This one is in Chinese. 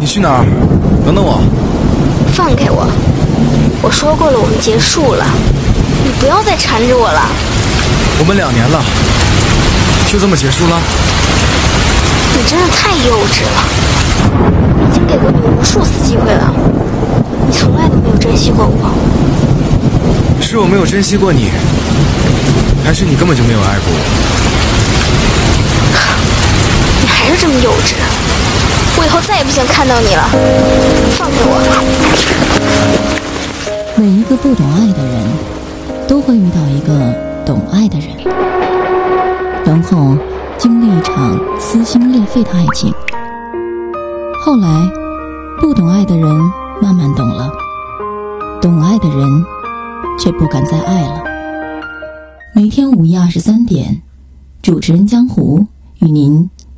你去哪儿？等等我。 放开我！我说过了，我们结束了，你不要再缠着我了。 我们2年了，就这么结束了？ 你真的太幼稚了！已经给过你无数次机会了，你从来都没有珍惜过我。 是我没有珍惜过你，还是你根本就没有爱过我？ 你还是这么幼稚，我以后再也不想看到你了。放开我！ 每一个不懂爱的人，都会遇到一个懂爱的人，然后经历一场撕心裂肺的爱情。后来，不懂爱的人慢慢懂了，懂爱的人却不敢再爱了。每天午夜23点，主持人江湖与您